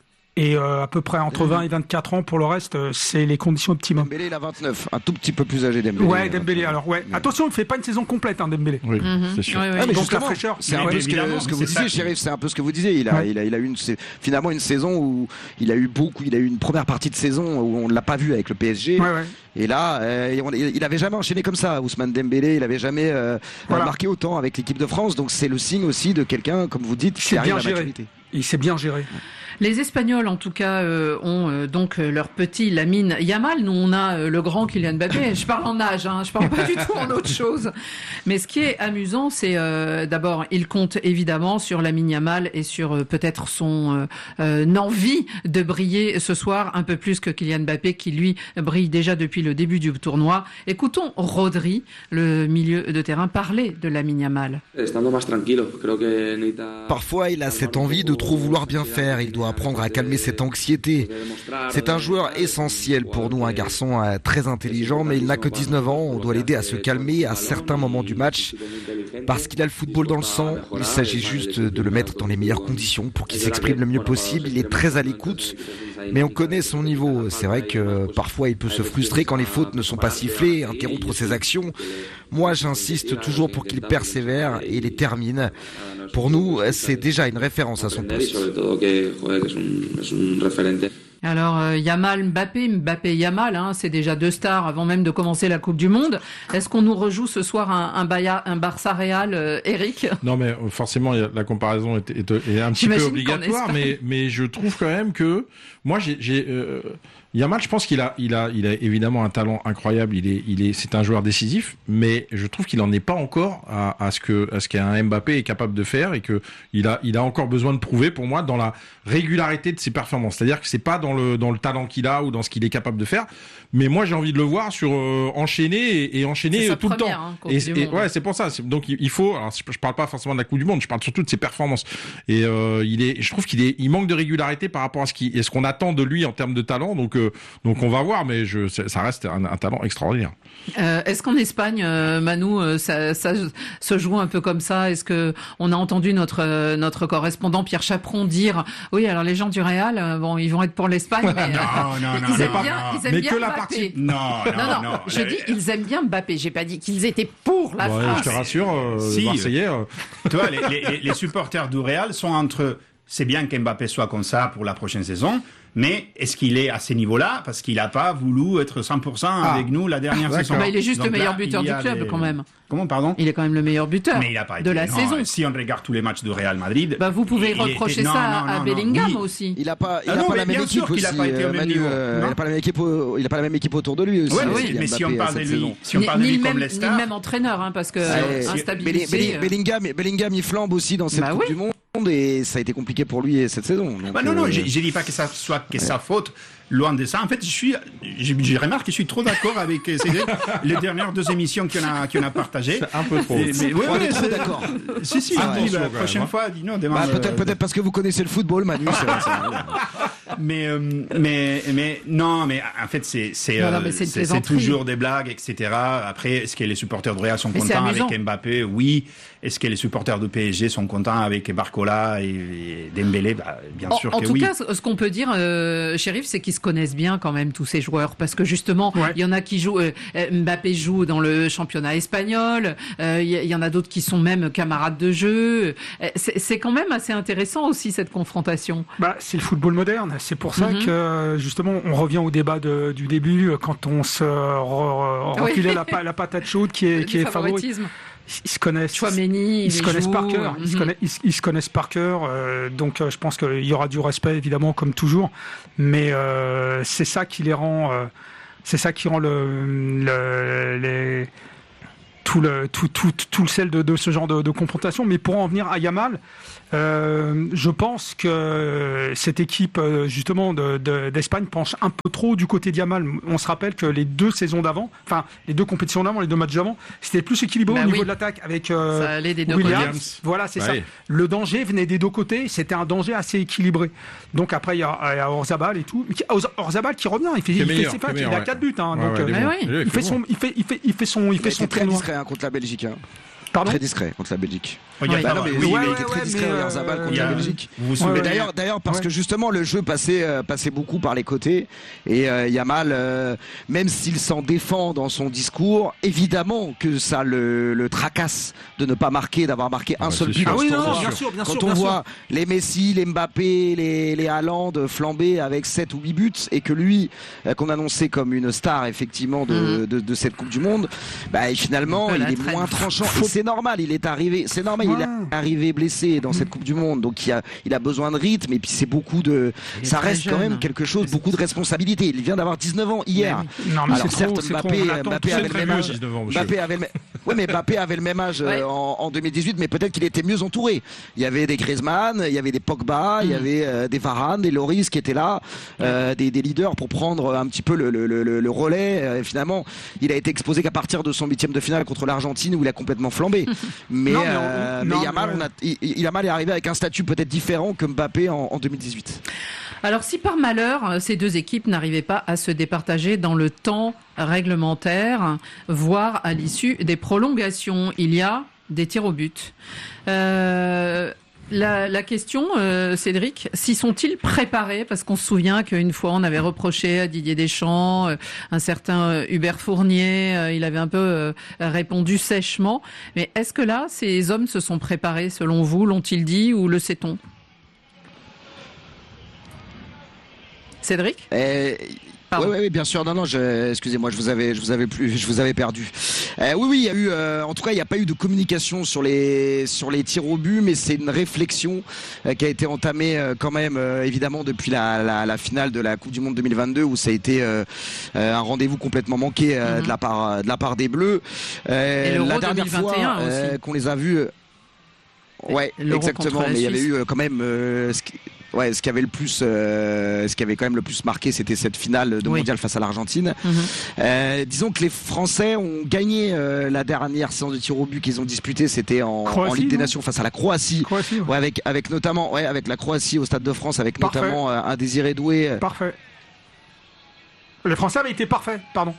[SPEAKER 5] Et euh, à peu près entre vingt et vingt-quatre ans pour le reste, euh, c'est les conditions optimum.
[SPEAKER 4] Dembélé, il a vingt-neuf, un tout petit peu plus âgé Dembélé.
[SPEAKER 5] Ouais, Dembélé. Alors ouais, attention, il ne fait pas une saison complète, hein, Dembélé.
[SPEAKER 3] Oui, mm-hmm. c'est sûr.
[SPEAKER 1] Ouais, ouais.
[SPEAKER 4] Ah, mais
[SPEAKER 5] donc la fraîcheur,
[SPEAKER 4] c'est un peu ce que, ce que vous disiez, Chérif. C'est un peu ce que vous disiez. Il a, ouais. il a, il a eu une, finalement une saison où il a eu beaucoup. Il a eu une première partie de saison où on ne l'a pas vu avec le P S G.
[SPEAKER 5] Ouais, ouais.
[SPEAKER 4] Et là, euh, on, il avait jamais enchaîné comme ça. Ousmane Dembélé, il avait jamais euh, voilà. marqué autant avec l'équipe de France. Donc c'est le signe aussi de quelqu'un, comme vous dites, qui
[SPEAKER 5] c'est
[SPEAKER 4] arrive
[SPEAKER 5] bien
[SPEAKER 4] à
[SPEAKER 5] géré.
[SPEAKER 4] maturité.
[SPEAKER 5] Il s'est bien géré.
[SPEAKER 1] Les Espagnols, en tout cas, euh, ont euh, donc euh, leur petit Lamine Yamal. Nous, on a euh, le grand Kylian Mbappé. Je parle en âge, hein, je parle pas du tout en autre chose. Mais ce qui est amusant, c'est euh, d'abord, il compte évidemment sur Lamine Yamal et sur euh, peut-être son euh, euh, envie de briller ce soir un peu plus que Kylian Mbappé, qui lui brille déjà depuis le début du tournoi. Écoutons Rodri, le milieu de terrain, parler de Lamine Yamal.
[SPEAKER 4] Parfois, il a cette envie de trop vouloir bien faire. Il doit apprendre à calmer cette anxiété. C'est un joueur essentiel pour nous, un garçon très intelligent, mais il n'a que dix-neuf ans. On doit l'aider à se calmer à certains moments du match parce qu'il a le football dans le sang. Il s'agit juste de le mettre dans les meilleures conditions pour qu'il s'exprime le mieux possible. Il est très à l'écoute, mais on connaît son niveau. C'est vrai que parfois il peut se frustrer quand les fautes ne sont pas sifflées, interrompre ses actions. Moi, j'insiste toujours pour qu'il persévère et les termine. Pour nous, c'est déjà une référence à son poste.
[SPEAKER 1] Alors euh, Yamal, Mbappé, Mbappé, Yamal, hein, c'est déjà deux stars avant même de commencer la Coupe du Monde. Est-ce qu'on nous rejoue ce soir un, un, Baya, un Barça Real, euh, Eric?
[SPEAKER 3] Non, mais forcément, la comparaison est, est, est un petit
[SPEAKER 1] J'imagine
[SPEAKER 3] peu obligatoire, mais, mais je trouve quand même que moi, j'ai, j'ai euh, Yamal, je pense qu'il a, il a, il a évidemment un talent incroyable. Il est, il est, c'est un joueur décisif, mais je trouve qu'il en est pas encore à, à ce que, à ce qu'un Mbappé est capable de faire et que il a, il a encore besoin de prouver pour moi dans la régularité de ses performances. C'est-à-dire que c'est pas dans le, dans le talent qu'il a ou dans ce qu'il est capable de faire, mais moi j'ai envie de le voir sur euh, enchaîner et, et enchaîner tout le temps.
[SPEAKER 1] Hein,
[SPEAKER 3] et, et ouais, c'est pour ça. C'est, donc il faut. Alors, je parle pas forcément de la Coupe du Monde, je parle surtout de ses performances. Et euh, il est, je trouve qu'il est, il manque de régularité par rapport à ce qui, est ce qu'on attend de lui en termes de talent. Donc, euh, donc on va voir, mais je, ça reste un, un talent extraordinaire.
[SPEAKER 1] Euh, est-ce qu'en Espagne, euh, Manu, ça, ça se joue un peu comme ça? Est-ce que on a entendu notre euh, notre correspondant Pierre Chaperon dire oui, alors les gens du Real, euh, bon, ils vont être pour l'Espagne, mais
[SPEAKER 2] non, non, non,
[SPEAKER 1] ils aiment
[SPEAKER 2] non,
[SPEAKER 1] bien,
[SPEAKER 2] non.
[SPEAKER 1] ils aiment
[SPEAKER 3] mais
[SPEAKER 1] bien
[SPEAKER 3] que
[SPEAKER 1] Mbappé.
[SPEAKER 3] la partie.
[SPEAKER 2] Non, non,
[SPEAKER 1] non, non,
[SPEAKER 2] non.
[SPEAKER 1] je
[SPEAKER 2] La-
[SPEAKER 1] dis ils aiment bien Mbappé. J'ai pas dit qu'ils étaient pour la
[SPEAKER 3] Ouais,
[SPEAKER 1] France.
[SPEAKER 3] je te rassure, euh,
[SPEAKER 2] Si.
[SPEAKER 3] les Marseillais. euh,
[SPEAKER 2] Tu vois, les, les, les supporters du Real sont entre c'est bien qu'Mbappé soit comme ça pour la prochaine saison, mais est-ce qu'il est à ces niveaux-là? Parce qu'il n'a pas voulu être cent pour cent
[SPEAKER 3] Ah.
[SPEAKER 2] avec nous la dernière
[SPEAKER 3] D'accord.
[SPEAKER 2] saison.
[SPEAKER 1] Bah, il est juste
[SPEAKER 2] Donc
[SPEAKER 1] le meilleur
[SPEAKER 2] là,
[SPEAKER 1] buteur
[SPEAKER 2] il y
[SPEAKER 1] du
[SPEAKER 2] a
[SPEAKER 1] club
[SPEAKER 2] des-
[SPEAKER 1] quand même.
[SPEAKER 2] Comment, pardon?
[SPEAKER 1] Il est quand même le meilleur buteur
[SPEAKER 2] Mais il a pas
[SPEAKER 1] de
[SPEAKER 2] été.
[SPEAKER 1] la
[SPEAKER 2] non,
[SPEAKER 1] saison.
[SPEAKER 2] Si on regarde tous les matchs de Real Madrid.
[SPEAKER 1] Bah, vous pouvez
[SPEAKER 2] il
[SPEAKER 1] reprocher
[SPEAKER 2] était-
[SPEAKER 1] ça
[SPEAKER 2] non,
[SPEAKER 1] à,
[SPEAKER 2] non,
[SPEAKER 1] à
[SPEAKER 2] non,
[SPEAKER 1] Bellingham
[SPEAKER 2] oui.
[SPEAKER 1] aussi.
[SPEAKER 4] Il a pas, il
[SPEAKER 2] Ah
[SPEAKER 4] a
[SPEAKER 2] non,
[SPEAKER 4] pas
[SPEAKER 2] mais
[SPEAKER 4] la même
[SPEAKER 2] bien
[SPEAKER 4] équipe
[SPEAKER 2] sûr qu'il a
[SPEAKER 4] aussi,
[SPEAKER 2] pas été au
[SPEAKER 4] euh,
[SPEAKER 2] même
[SPEAKER 4] Manu,
[SPEAKER 2] niveau.
[SPEAKER 4] euh,
[SPEAKER 2] Non.
[SPEAKER 4] il a pas la même équipe, au- il a pas la même équipe autour de lui aussi.
[SPEAKER 2] Ouais,
[SPEAKER 4] euh,
[SPEAKER 2] oui,
[SPEAKER 4] Kylian
[SPEAKER 2] mais si on
[SPEAKER 4] Mbappé,
[SPEAKER 2] parle de
[SPEAKER 4] cette
[SPEAKER 2] lui,
[SPEAKER 4] saison.
[SPEAKER 2] si on
[SPEAKER 1] Ni,
[SPEAKER 2] parle de
[SPEAKER 1] ni
[SPEAKER 2] lui
[SPEAKER 1] le
[SPEAKER 2] comme
[SPEAKER 1] même,
[SPEAKER 2] les
[SPEAKER 1] ni le
[SPEAKER 2] stars.
[SPEAKER 1] même entraîneur, hein, parce que
[SPEAKER 4] Ouais,
[SPEAKER 1] euh,
[SPEAKER 4] si-
[SPEAKER 1] instabilité.
[SPEAKER 4] Belling-
[SPEAKER 1] euh,
[SPEAKER 4] Bellingham, Bellingham, il flambe aussi dans cette
[SPEAKER 1] Bah
[SPEAKER 4] Coupe
[SPEAKER 1] oui.
[SPEAKER 4] du Monde et ça a été compliqué pour lui cette saison. Donc,
[SPEAKER 2] Bah non, non,
[SPEAKER 4] euh,
[SPEAKER 2] je, je dis pas que ça soit que sa faute. Loin de ça. En fait, je suis, je, je remarque que je suis trop d'accord avec euh, Cédric. Les dernières deux émissions qu'on a, qu'on a partagées.
[SPEAKER 3] C'est un peu trop.
[SPEAKER 2] Et- mais, ouais,
[SPEAKER 4] on
[SPEAKER 2] ouais,
[SPEAKER 4] est trop
[SPEAKER 2] c'est-
[SPEAKER 4] d'accord.
[SPEAKER 2] Si, si,
[SPEAKER 3] Attention,
[SPEAKER 2] je dis, bah,
[SPEAKER 3] quand
[SPEAKER 2] la
[SPEAKER 3] même,
[SPEAKER 2] prochaine
[SPEAKER 3] hein.
[SPEAKER 2] fois, dis non, demande.
[SPEAKER 4] Bah, peut-être,
[SPEAKER 2] euh,
[SPEAKER 4] peut-être parce que vous connaissez le football, Manu. c'est vrai, ça.
[SPEAKER 2] Mais, euh, mais, mais, non, mais en fait, c'est, c'est,
[SPEAKER 1] Non, non,
[SPEAKER 2] euh,
[SPEAKER 1] mais c'est une
[SPEAKER 2] c'est, c'est
[SPEAKER 1] plaisanterie.
[SPEAKER 2] toujours des blagues, et cetera. Après, est-ce que les supporters de Real sont
[SPEAKER 1] Mais c'est
[SPEAKER 2] contents
[SPEAKER 1] amusant.
[SPEAKER 2] avec Mbappé? Oui. Est-ce que les supporters du P S G sont contents avec Barcola et, et Dembélé? Bah, bien
[SPEAKER 1] En,
[SPEAKER 2] sûr
[SPEAKER 1] en
[SPEAKER 2] que
[SPEAKER 1] tout
[SPEAKER 2] oui.
[SPEAKER 1] cas, ce ce qu'on peut dire, euh, Chérif, c'est qu'ils se connaissent bien quand même tous ces joueurs, parce que justement, il
[SPEAKER 5] Ouais.
[SPEAKER 1] y en a qui jouent. euh, euh, Mbappé joue dans le championnat espagnol. euh, Il y, y en a d'autres qui sont même camarades de jeu. Euh, C'est c'est quand même assez intéressant aussi cette confrontation.
[SPEAKER 5] Bah, c'est le football moderne. C'est pour ça
[SPEAKER 1] Mhm.
[SPEAKER 5] que justement, on revient au débat de- du début quand on se re- re-
[SPEAKER 1] Oui.
[SPEAKER 5] reculait la, pa- la patate chaude qui est, qui
[SPEAKER 1] Du
[SPEAKER 5] est favori.
[SPEAKER 1] favoritisme.
[SPEAKER 5] Ils se connaissent.
[SPEAKER 1] Chouameni,
[SPEAKER 5] Ils se
[SPEAKER 1] les
[SPEAKER 5] connaissent
[SPEAKER 1] joue,
[SPEAKER 5] par cœur. Ils, se
[SPEAKER 1] mhm.
[SPEAKER 5] connaissent, ils, se- ils se connaissent par cœur. euh, donc, euh, je pense qu'il y aura du respect, évidemment, comme toujours. Mais euh, c'est ça qui les rend. euh, c'est ça qui rend le, le- les, tout le tout tout tout le sel de, de ce genre de, de confrontation. Mais pour en venir à Yamal, euh, je pense que cette équipe euh, justement de, de- d'Espagne penche un peu trop du côté de Yamal. On se rappelle que les deux saisons d'avant, enfin les deux compétitions d'avant, les deux matchs d'avant, c'était plus équilibré
[SPEAKER 1] Bah
[SPEAKER 5] au niveau
[SPEAKER 1] oui.
[SPEAKER 5] de l'attaque avec euh,
[SPEAKER 1] Ça allait des deux
[SPEAKER 5] Williams.
[SPEAKER 1] côtés.
[SPEAKER 3] Williams.
[SPEAKER 5] Voilà, c'est
[SPEAKER 3] Ouais.
[SPEAKER 5] ça. Le danger venait des deux côtés. C'était un danger assez équilibré. Donc après il y a, il y a Orzabal et tout. Orz- Orzabal qui revient. Il fait,
[SPEAKER 3] Qui est
[SPEAKER 5] il fait
[SPEAKER 3] meilleur,
[SPEAKER 5] ses
[SPEAKER 3] qui est
[SPEAKER 5] facs,
[SPEAKER 3] meilleur,
[SPEAKER 5] il a
[SPEAKER 3] ouais.
[SPEAKER 5] quatre buts. Hein,
[SPEAKER 3] Ouais,
[SPEAKER 5] donc
[SPEAKER 3] ouais,
[SPEAKER 5] euh,
[SPEAKER 3] il est
[SPEAKER 1] Ah
[SPEAKER 3] bon.
[SPEAKER 1] oui.
[SPEAKER 3] Il est-
[SPEAKER 5] il fait son, il fait, il fait, il fait son, il
[SPEAKER 4] Il
[SPEAKER 5] fait
[SPEAKER 4] a
[SPEAKER 5] son
[SPEAKER 4] été très
[SPEAKER 5] tournoi.
[SPEAKER 4] discret hein, contre la Belgique. hein.
[SPEAKER 5] Pardon.
[SPEAKER 4] Très discret contre la Belgique.
[SPEAKER 2] Regarde,
[SPEAKER 1] Oui.
[SPEAKER 2] ça
[SPEAKER 4] Bah non,
[SPEAKER 2] va,
[SPEAKER 4] mais
[SPEAKER 2] oui,
[SPEAKER 4] oui,
[SPEAKER 5] ouais,
[SPEAKER 4] il a
[SPEAKER 5] ouais,
[SPEAKER 4] été très
[SPEAKER 5] ouais,
[SPEAKER 4] discret
[SPEAKER 5] mais,
[SPEAKER 4] Oyarzabal
[SPEAKER 5] euh,
[SPEAKER 4] contre
[SPEAKER 2] il y a-
[SPEAKER 4] la Belgique.
[SPEAKER 2] Vous vous
[SPEAKER 5] Ouais,
[SPEAKER 2] souvenez
[SPEAKER 5] ouais.
[SPEAKER 4] D'ailleurs, d'ailleurs, parce
[SPEAKER 5] Ouais.
[SPEAKER 4] que justement le jeu passait, euh, passait beaucoup par les côtés et euh, Yamal, euh, même s'il s'en défend dans son discours, évidemment que ça le, le tracasse de ne pas marquer, d'avoir marqué un
[SPEAKER 3] Ouais,
[SPEAKER 4] seul
[SPEAKER 3] c'est
[SPEAKER 4] but
[SPEAKER 3] sûr.
[SPEAKER 4] dans
[SPEAKER 5] Ah
[SPEAKER 4] ce
[SPEAKER 5] oui, non,
[SPEAKER 4] tournoi.
[SPEAKER 5] bien sûr, bien
[SPEAKER 4] Quand
[SPEAKER 5] sûr,
[SPEAKER 4] on
[SPEAKER 5] bien sûr.
[SPEAKER 4] voit les Messi, les Mbappé, les, les Haaland flamber avec sept ou huit buts et que lui, euh, qu'on annonçait comme une star effectivement de,
[SPEAKER 1] Mhm.
[SPEAKER 4] de, de cette Coupe du Monde, bah, et finalement
[SPEAKER 1] Un peu
[SPEAKER 4] il
[SPEAKER 1] la
[SPEAKER 4] est
[SPEAKER 1] traîne.
[SPEAKER 4] moins tranchant. Et c'est normal, il est arrivé, c'est normal, il
[SPEAKER 5] Ouais.
[SPEAKER 4] est arrivé blessé dans cette Coupe du Monde, donc il a, il a besoin de rythme et puis c'est beaucoup de,
[SPEAKER 1] Il est
[SPEAKER 4] ça
[SPEAKER 1] très
[SPEAKER 4] reste quand
[SPEAKER 1] jeune.
[SPEAKER 4] même quelque chose, beaucoup de responsabilité. Il vient d'avoir dix-neuf ans hier.
[SPEAKER 5] Non, mais
[SPEAKER 4] Alors
[SPEAKER 5] c'est
[SPEAKER 4] certes,
[SPEAKER 5] trop, c'est trop.
[SPEAKER 4] Mbappé,
[SPEAKER 5] On attend
[SPEAKER 4] Mbappé
[SPEAKER 5] tout.
[SPEAKER 4] avait
[SPEAKER 3] C'est
[SPEAKER 4] le
[SPEAKER 3] très
[SPEAKER 4] même
[SPEAKER 3] vieux,
[SPEAKER 4] âge.
[SPEAKER 3] dix-neuf ans, monsieur.
[SPEAKER 4] Mbappé avait le même... Ouais, mais Mbappé avait le même âge euh,
[SPEAKER 1] Ouais.
[SPEAKER 4] en, en deux mille dix-huit, mais peut-être qu'il était mieux entouré. Il y avait des Griezmann, il y avait des Pogba, il y
[SPEAKER 1] Mm.
[SPEAKER 4] avait euh, des Varane, des Loris qui étaient là, euh, des, des leaders pour prendre un petit peu le, le, le, le relais. Euh, finalement, il a été exposé qu'à partir de son huitième de finale contre l'Argentine où il a complètement flambé. Mais,
[SPEAKER 5] Non, mais on-
[SPEAKER 4] euh,
[SPEAKER 5] non,
[SPEAKER 4] mais Yamal,
[SPEAKER 5] mais ouais.
[SPEAKER 4] on a, il, il- Yamal est arrivé avec un statut peut-être différent que Mbappé en, en deux mille dix-huit.
[SPEAKER 1] Alors si par malheur euh, ces deux équipes n'arrivaient pas à se départager dans le temps réglementaire, voire à l'issue des prolongations, il y a des tirs au but. Euh, la, la question, euh, Cédric, s'y sont-ils préparés? Parce qu'on se souvient qu'une fois on avait reproché à Didier Deschamps, euh, un certain euh, Hubert Fournier, euh, il avait un peu euh, répondu sèchement. Mais est-ce que là, ces hommes se sont préparés selon vous? L'ont-ils dit ou le sait-on? Cédric
[SPEAKER 4] euh, Oui, oui, oui, bien sûr. Non, non, je, excusez-moi, je vous avais, je vous avais plus, je vous avais perdu. Euh, oui, oui, il y a eu, euh, en tout cas, il n'y a pas eu de communication sur les, sur les tirs au but, mais c'est une réflexion euh, qui a été entamée euh, quand même, euh, évidemment, depuis la, la, la finale de la Coupe du Monde deux mille vingt-deux, où ça a été euh, euh, un rendez-vous complètement manqué euh, mm-hmm. de la part, de la part des Bleus.
[SPEAKER 1] Euh, Et
[SPEAKER 4] la dernière fois euh, qu'on les a vus. Euh, ouais, exactement. Mais il y avait eu euh, quand même. Euh, ce qui, Ouais, ce qui avait le plus, euh, ce qui avait quand même le plus marqué, c'était cette finale de
[SPEAKER 1] oui.
[SPEAKER 4] mondial face à l'Argentine.
[SPEAKER 1] Mm-hmm.
[SPEAKER 4] Euh, disons que les Français ont gagné euh, la dernière séance de tir au but qu'ils ont disputée, c'était en,
[SPEAKER 5] Croatie,
[SPEAKER 4] en Ligue des
[SPEAKER 5] non
[SPEAKER 4] Nations face à la Croatie.
[SPEAKER 5] Croatie ouais.
[SPEAKER 4] Ouais, avec avec notamment, ouais, avec la Croatie au Stade de France, avec
[SPEAKER 5] Parfait.
[SPEAKER 4] notamment euh, un Désiré Doué.
[SPEAKER 5] Parfait. Les Français avaient été parfaits, pardon.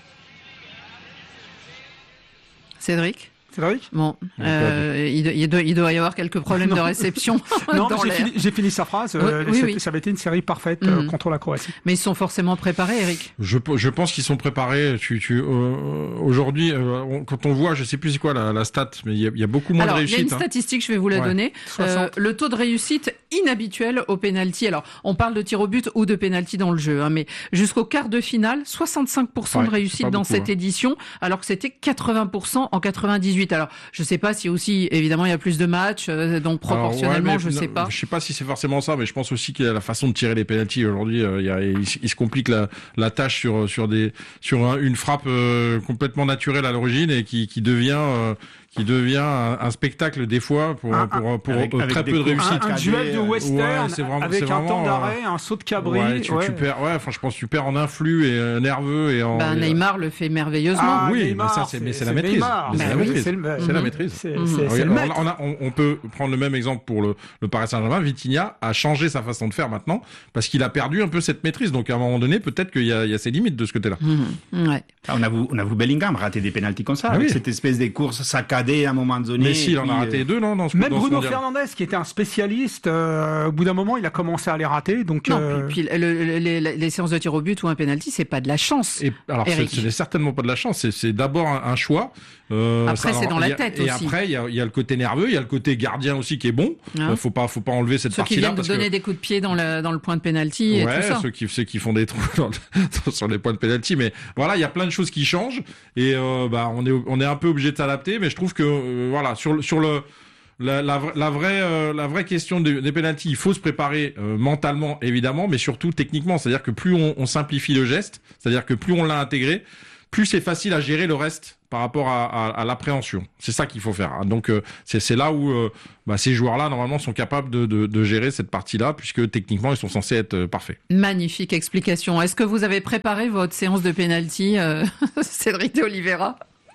[SPEAKER 1] Cédric.
[SPEAKER 5] Cédric
[SPEAKER 1] Bon, euh, il, il, doit, il doit y avoir quelques problèmes
[SPEAKER 5] non.
[SPEAKER 1] de réception.
[SPEAKER 5] Non,
[SPEAKER 1] dans
[SPEAKER 5] j'ai,
[SPEAKER 1] l'air.
[SPEAKER 5] fini, j'ai fini sa phrase.
[SPEAKER 1] Oui,
[SPEAKER 5] euh,
[SPEAKER 1] oui,
[SPEAKER 5] ça,
[SPEAKER 1] oui.
[SPEAKER 5] ça avait été une série parfaite
[SPEAKER 1] mmh.
[SPEAKER 5] euh, contre la Croatie.
[SPEAKER 1] Mais ils sont forcément préparés, Eric.
[SPEAKER 3] Je, je pense qu'ils sont préparés. Tu, tu, euh, aujourd'hui, euh, on, quand on voit, je sais plus c'est quoi la, la stat, mais il y a, il y a beaucoup moins
[SPEAKER 1] Alors,
[SPEAKER 3] de réussite.
[SPEAKER 1] Il y a une statistique, je vais vous la
[SPEAKER 3] ouais.
[SPEAKER 1] donner. Euh, le taux de réussite inhabituel au penalty. Alors, on parle de tir au but ou de penalty dans le jeu, hein, mais jusqu'au quart de finale, soixante-cinq pour cent ouais, de réussite dans beaucoup, cette hein. édition, alors que c'était quatre-vingts pour cent en quatre-vingt-dixhuit. Alors, je sais pas si aussi, évidemment, il y a plus de matchs, euh, donc proportionnellement,
[SPEAKER 3] alors, ouais, mais,
[SPEAKER 1] je sais
[SPEAKER 3] non,
[SPEAKER 1] pas.
[SPEAKER 3] Je sais pas si c'est forcément ça, mais je pense aussi qu'il y a la façon de tirer les penalties aujourd'hui. Euh, il, y a, il, il se complique la, la tâche sur sur des sur un, une frappe euh, complètement naturelle à l'origine et qui qui devient euh, qui devient un, un spectacle des fois pour
[SPEAKER 5] un,
[SPEAKER 3] pour, pour,
[SPEAKER 2] avec,
[SPEAKER 3] pour
[SPEAKER 2] avec
[SPEAKER 3] très peu de réussite.
[SPEAKER 5] Un, un duel de western
[SPEAKER 3] ouais, c'est vraiment,
[SPEAKER 5] avec
[SPEAKER 3] c'est
[SPEAKER 5] un
[SPEAKER 3] vraiment,
[SPEAKER 5] temps d'arrêt, un saut de cabri.
[SPEAKER 3] Ouais, tu,
[SPEAKER 5] ouais.
[SPEAKER 3] tu perds. Ouais, enfin, je pense que tu perds en influx et euh, nerveux et en.
[SPEAKER 1] Ben,
[SPEAKER 3] et,
[SPEAKER 1] Neymar le fait merveilleusement.
[SPEAKER 5] Ah,
[SPEAKER 3] oui,
[SPEAKER 5] Neymar,
[SPEAKER 3] mais ça, c'est, mais c'est, c'est la maîtrise.
[SPEAKER 5] Neymar.
[SPEAKER 3] Mais c'est,
[SPEAKER 5] bah
[SPEAKER 3] la
[SPEAKER 5] oui,
[SPEAKER 3] maîtrise.
[SPEAKER 5] c'est, le,
[SPEAKER 3] c'est la maîtrise.
[SPEAKER 5] C'est,
[SPEAKER 1] mmh.
[SPEAKER 5] c'est,
[SPEAKER 3] c'est
[SPEAKER 5] c'est
[SPEAKER 3] on,
[SPEAKER 5] le
[SPEAKER 3] on, a, on, on peut prendre le même exemple pour le, le Paris Saint-Germain. Vitinha a changé sa façon de faire maintenant parce qu'il a perdu un peu cette maîtrise. Donc à un moment donné, peut-être qu'il y a, il y a ses limites de ce côté-là.
[SPEAKER 1] Mmh. Ouais.
[SPEAKER 2] On a vu, on a vu Bellingham rater des pénaltys comme ça,
[SPEAKER 3] ah,
[SPEAKER 2] avec
[SPEAKER 3] oui.
[SPEAKER 2] cette espèce de course saccadée à un moment donné.
[SPEAKER 3] Mais si, il en a raté
[SPEAKER 2] euh...
[SPEAKER 3] deux, non, dans ce
[SPEAKER 5] Même
[SPEAKER 3] dans
[SPEAKER 5] Bruno
[SPEAKER 3] ce
[SPEAKER 5] Fernandes, qui était un spécialiste, euh, au bout d'un moment, il a commencé à les rater. Donc,
[SPEAKER 1] non,
[SPEAKER 5] euh...
[SPEAKER 1] puis, puis le, le, les, les séances de tir au but ou un penalty, c'est pas de la chance.
[SPEAKER 3] Et alors, c'est, c'est certainement pas de la chance. C'est, c'est d'abord un, un choix. Euh,
[SPEAKER 1] après,
[SPEAKER 3] ça,
[SPEAKER 1] c'est dans la
[SPEAKER 3] a,
[SPEAKER 1] tête
[SPEAKER 3] et
[SPEAKER 1] aussi.
[SPEAKER 3] Et après, il y a, il y a le côté nerveux, il y a le côté gardien aussi qui est bon. Hein? Euh, faut pas, faut pas enlever cette
[SPEAKER 1] ceux
[SPEAKER 3] partie-là.
[SPEAKER 1] Ceux qui viennent
[SPEAKER 3] parce
[SPEAKER 1] de donner
[SPEAKER 3] que...
[SPEAKER 1] des coups de pied dans le dans le point de penalty et
[SPEAKER 3] ouais,
[SPEAKER 1] tout ça.
[SPEAKER 3] ceux qui, ceux qui font des trous dans le, sur les points de penalty. Mais voilà, il y a plein de choses qui changent et euh, bah on est on est un peu obligé de s'adapter. Mais je trouve que euh, voilà sur sur le La, la, la vraie, euh, la vraie question des, des pénaltys, il faut se préparer euh, mentalement évidemment, mais surtout techniquement. C'est-à-dire que plus on, on simplifie le geste, c'est-à-dire que plus on l'a intégré, plus c'est facile à gérer le reste par rapport à, à, à l'appréhension. C'est ça qu'il faut faire. Donc euh, c'est, c'est là où euh, bah, ces joueurs-là normalement sont capables de, de, de gérer cette partie-là, puisque techniquement ils sont censés être euh, parfaits.
[SPEAKER 1] Magnifique explication. Est-ce que vous avez préparé votre séance de pénalty, euh, Cédric de Oliveira?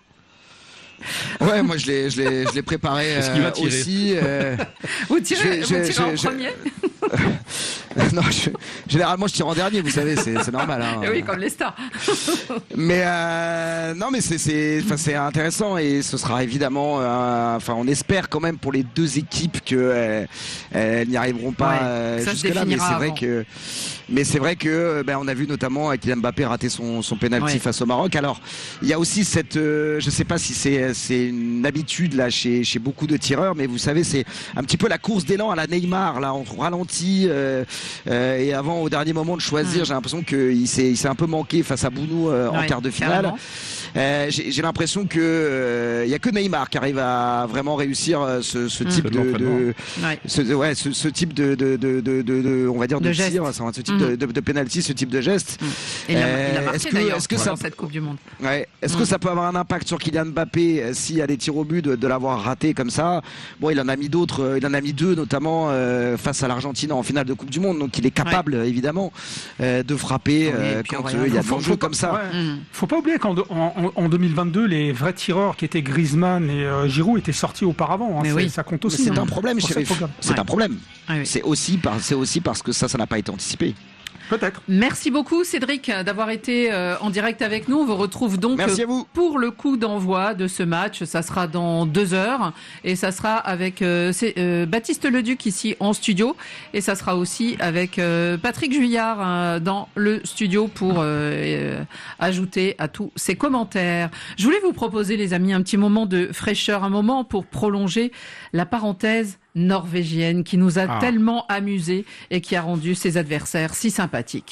[SPEAKER 4] Ouais, moi je l'ai, je l'ai, je l'ai préparé euh,
[SPEAKER 3] Est-ce qu'il va tirer
[SPEAKER 4] aussi. Euh...
[SPEAKER 1] Vous tirez,
[SPEAKER 4] je,
[SPEAKER 1] vous
[SPEAKER 4] je,
[SPEAKER 1] tirez
[SPEAKER 4] je,
[SPEAKER 1] en premier
[SPEAKER 4] non, je, généralement je tire en dernier, vous savez, c'est, c'est normal. Hein.
[SPEAKER 1] Et oui, comme les stars.
[SPEAKER 4] mais euh, non, mais c'est, c'est, enfin, c'est intéressant et ce sera évidemment, euh, enfin, on espère quand même pour les deux équipes que euh, elles n'y arriveront pas
[SPEAKER 1] ouais,
[SPEAKER 4] euh, jusque-là, mais c'est
[SPEAKER 1] avant.
[SPEAKER 4] vrai que. Mais c'est vrai que ben, on a vu notamment Kylian Mbappé rater son, son penalty
[SPEAKER 1] ouais.
[SPEAKER 4] face au Maroc. Alors il y a aussi cette, euh, je sais pas si c'est, c'est une habitude là chez, chez beaucoup de tireurs, mais vous savez c'est un petit peu la course d'élan à la Neymar. Là on ralentit euh, euh, et avant au dernier moment de choisir, mmh. j'ai l'impression qu'il s'est, il s'est un peu manqué face à Bounou euh, ouais, en quart de finale. Euh, j'ai, j'ai l'impression que il euh, y a que Neymar qui arrive à vraiment réussir ce, ce type mmh. de, de ouais. Ce, ouais, ce, ce type de, de, de, de, de, de on va dire de, de tir, ce type mmh. de, de, de penalty, ce type de geste.
[SPEAKER 1] Mmh. Et il a,
[SPEAKER 4] euh,
[SPEAKER 1] il a marqué
[SPEAKER 4] est-ce que,
[SPEAKER 1] d'ailleurs
[SPEAKER 4] est-ce que
[SPEAKER 1] dans
[SPEAKER 4] ça,
[SPEAKER 1] cette Coupe du Monde.
[SPEAKER 4] Ouais, est-ce mmh. que ça peut avoir un impact sur Kylian Mbappé euh, s'il y a des tirs au but de, de l'avoir raté comme ça? Bon, il en a mis d'autres, euh, il en a mis deux notamment euh, face à l'Argentine en finale de Coupe du Monde, donc il est capable ouais. évidemment euh, de frapper
[SPEAKER 1] oui,
[SPEAKER 4] euh, quand il euh, y a des jeux comme ça.
[SPEAKER 5] Ouais. Mmh. Faut pas oublier qu'en en, en deux mille vingt-deux, les vrais tireurs qui étaient Griezmann et euh, Giroud étaient sortis auparavant. Hein. C'est, oui. Ça compte aussi.
[SPEAKER 4] Mais c'est
[SPEAKER 5] hein.
[SPEAKER 4] un problème, Chérif. C'est ouais. un problème. Ah, oui. C'est aussi par, c'est aussi parce que ça, ça n'a pas été anticipé.
[SPEAKER 5] Peut-être.
[SPEAKER 1] Merci beaucoup Cédric d'avoir été euh, en direct avec nous. On vous retrouve donc
[SPEAKER 4] Merci à vous.
[SPEAKER 1] pour le coup d'envoi de ce match. Ça sera dans deux heures et ça sera avec euh, euh, Baptiste Leduc ici en studio et ça sera aussi avec euh, Patrick Juillard euh, dans le studio pour euh, euh, ajouter à tous ses commentaires. Je voulais vous proposer les amis un petit moment de fraîcheur, un moment pour prolonger la parenthèse norvégienne qui nous a ah. tellement amusés et qui a rendu ses adversaires si sympathiques.